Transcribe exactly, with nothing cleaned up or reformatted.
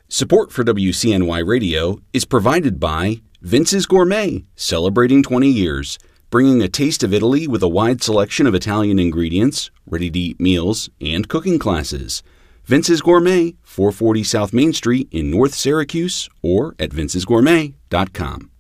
Support for W C N Y Radio is provided by Vince's Gourmet, celebrating twenty years, bringing a taste of Italy with a wide selection of Italian ingredients, ready-to-eat meals, and cooking classes. Vince's Gourmet, four forty South Main Street in North Syracuse, or at vinces gourmet dot com.